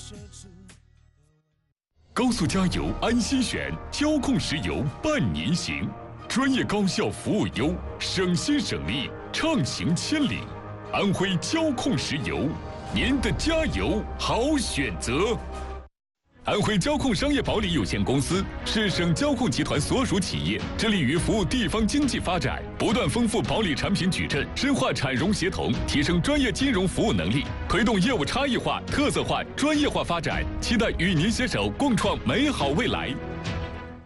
高速加油安心选，交控石油伴您行，专业高效服务优，省心省力，畅行千里。安徽交控石油，您的加油好选择。安徽交控商业保理有限公司是省交控集团所属企业，致力于服务地方经济发展，不断丰富保理产品矩阵，深化产融协同，提升专业金融服务能力，推动业务差异化、特色化、专业化发展，期待与您携手共创美好未来。